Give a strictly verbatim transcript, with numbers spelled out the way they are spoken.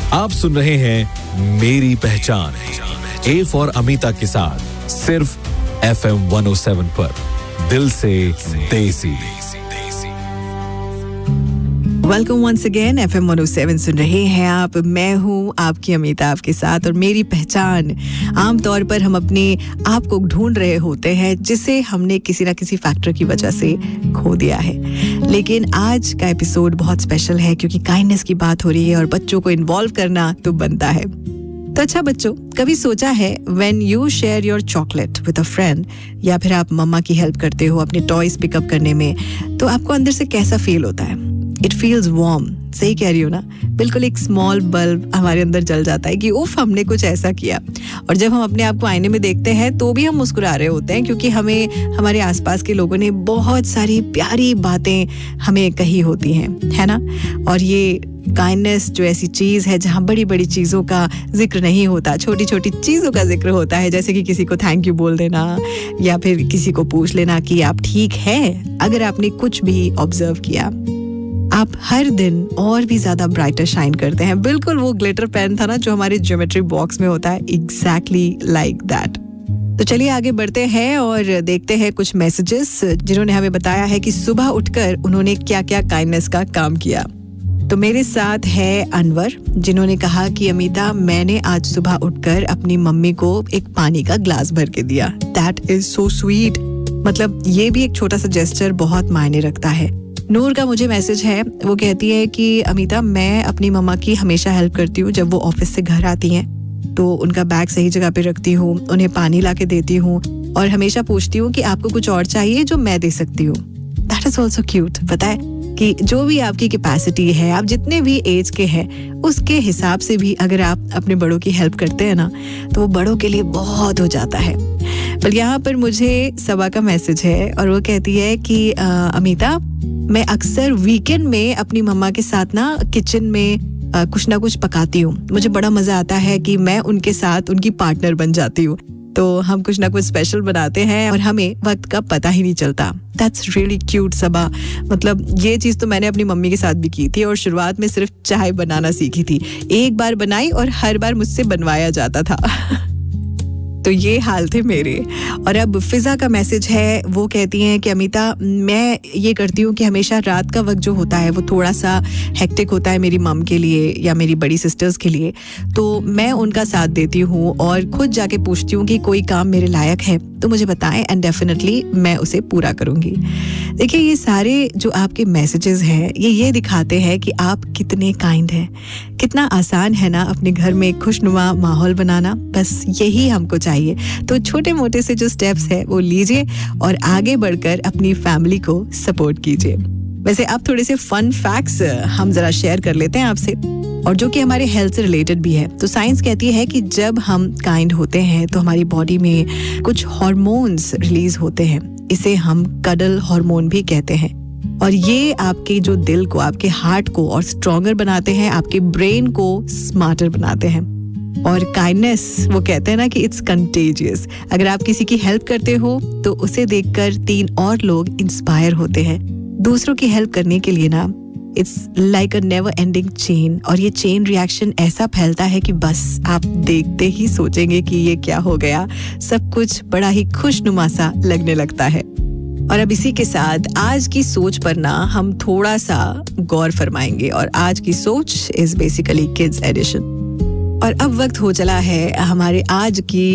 आप सुन रहे हैं मेरी पहचान, ए फॉर अमिता के साथ सिर्फ F M one O seven पर, दिल से देसी। Welcome once again, F M one O seven सुन रहे हैं आप। मैं हूँ आपकी अमिता आपके साथ, और मेरी पहचान आमतौर पर हम अपने आप को ढूंढ रहे होते हैं जिसे हमने किसी ना किसी फैक्टर की वजह से खो दिया है। लेकिन आज का एपिसोड बहुत स्पेशल है क्योंकि काइंडनेस की बात हो रही है और बच्चों को इन्वॉल्व करना तो बनता है। तो अच्छा बच्चों, कभी सोचा है when you share your chocolate with a friend, या फिर आप मम्मा की हेल्प करते हो अपने टॉयज पिकअप करने में, तो आपको अंदर से कैसा फील होता है? It feels warm. सही कह रही हो ना? बिल्कुल एक स्मॉल बल्ब हमारे अंदर जल जाता है कि उफ, हमने कुछ ऐसा किया। और जब हम अपने आप को आईने में देखते हैं तो भी हम मुस्कुरा रहे होते हैं क्योंकि हमें हमारे आसपास के लोगों ने बहुत सारी प्यारी बातें हमें कही होती हैं, है ना? और ये काइंडनेस जो ऐसी चीज है जहाँ बड़ी बड़ी चीजों का जिक्र नहीं होता, छोटी छोटी चीजों का जिक्र होता है, जैसे कि किसी को थैंक यू बोल देना या फिर किसी को पूछ लेना कि आप ठीक है। अगर आपने कुछ भी ऑब्जर्व किया, आप हर दिन और भी ज्यादा ब्राइटर शाइन करते हैं। बिल्कुल वो ग्लिटर पेन था ना जो हमारे ज्योमेट्री बॉक्स में होता है, एग्जैक्टली लाइक दैट। तो चलिए आगे बढ़ते हैं और देखते हैं कुछ मैसेजेस जिन्होंने हमें बताया है कि सुबह उठकर उन्होंने क्या क्या काइंडनेस का काम किया। तो मेरे साथ है अनवर, जिन्होंने कहा कि अमिता, मैंने आज सुबह उठकर अपनी मम्मी को एक पानी का ग्लास भर के दिया। That is so sweet. मतलब ये भी एक छोटा सा जेस्चर बहुत मायने रखता है। नूर का मुझे मैसेज है, वो कहती है कि अमिता, मैं अपनी मम्मा की हमेशा हेल्प करती हूँ। जब वो ऑफिस से घर आती हैं तो उनका बैग सही जगह पे रखती हूँ, उन्हें पानी ला के देती हूँ और हमेशा पूछती हूँ कि आपको कुछ और चाहिए जो मैं दे सकती हूँ। That is also cute. पता है कि जो भी आपकी कैपेसिटी है, आप जितने भी एज के हैं, उसके हिसाब से भी अगर आप अपने बड़ों की हेल्प करते हैं ना, तो वो बड़ों के लिए बहुत हो जाता है। पर यहाँ पर मुझे सबा का मैसेज है और वो कहती है कि आ, अमिता, मैं अक्सर वीकेंड में अपनी मम्मा के साथ ना किचन में आ, कुछ ना कुछ पकाती हूँ। मुझे बड़ा मजा आता है कि मैं उनके साथ उनकी पार्टनर बन जाती हूँ। तो हम कुछ ना कुछ स्पेशल बनाते हैं और हमें वक्त का पता ही नहीं चलता। दैट्स रियली क्यूट सबा। मतलब ये चीज तो मैंने अपनी मम्मी के साथ भी की थी और शुरुआत में सिर्फ चाय बनाना सीखी थी। एक बार बनाई और हर बार मुझसे बनवाया जाता था। तो ये हाल थे मेरे। और अब फिजा का मैसेज है, वो कहती हैं कि अमिता, मैं ये करती हूँ कि हमेशा रात का वक्त जो होता है वो थोड़ा सा हेक्टिक होता है मेरी मम के लिए या मेरी बड़ी सिस्टर्स के लिए, तो मैं उनका साथ देती हूँ और खुद जाके पूछती हूँ कि कोई काम मेरे लायक है तो मुझे बताएं, एंड डेफिनेटली मैं उसे पूरा करूँगी। देखिए, ये सारे जो आपके मैसेजेस हैं ये ये दिखाते हैं कि आप कितने काइंड हैं। कितना आसान है ना अपने घर में खुशनुमा माहौल बनाना। बस यही हमको चाहिए। तो छोटे मोटे से जो स्टेप्स है वो लीजिए और आगे बढ़कर अपनी फैमिली को सपोर्ट कीजिए। वैसे अब थोड़े से फन फैक्ट्स हम जरा शेयर कर लेते हैं आपसे, और जो कि हमारे हेल्थ से रिलेटेड भी है। तो साइंस कहती है कि जब हम काइंड होते हैं तो हमारी बॉडी में कुछ हार्मोन्स रिलीज होते हैं। इसे हम कडल हार्मोन भी कहते हैं, और ये आपके जो दिल को, आपके हार्ट को और स्ट्रॉन्गर बनाते हैं, आपके ब्रेन को स्मार्टर बनाते हैं। और काइंडनेस, वो कहते हैं ना कि इट्स कंटेजियस। अगर आप किसी की हेल्प करते हो तो उसे देखकर तीन और लोग इंस्पायर होते हैं दूसरों की हेल्प करने के लिए ना। It's like a never ending chain, और ये चेन रिएक्शन ऐसा फैलता है कि बस आप देखते ही सोचेंगे कि ये क्या हो गया। सब कुछ बड़ा ही खुशनुमा सा लगने लगता है। और अब इसी के साथ आज की सोच पर ना हम थोड़ा सा गौर फरमाएंगे, और आज की सोच इज बेसिकली किड्स एडिशन। और अब वक्त हो चला है हमारे आज की